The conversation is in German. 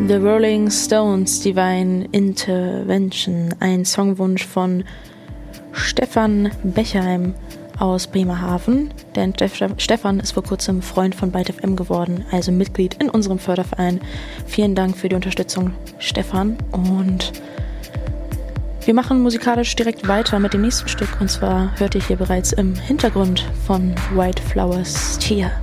The Rolling Stones, Divine Intervention, ein Songwunsch von Stefan Bechheim aus Bremerhaven. Denn Stefan ist vor kurzem Freund von Byte FM geworden, also Mitglied in unserem Förderverein. Vielen Dank für die Unterstützung, Stefan. Und wir machen musikalisch direkt weiter mit dem nächsten Stück. Und zwar hört ihr hier bereits im Hintergrund von White Flowers Tear.